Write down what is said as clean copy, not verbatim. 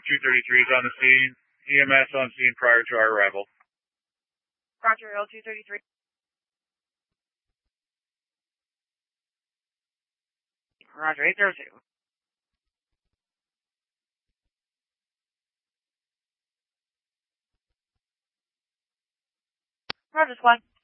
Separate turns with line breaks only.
L233 is on the scene. EMS on scene prior to our arrival.
Roger, L233. Roger, 802. Roger, squad.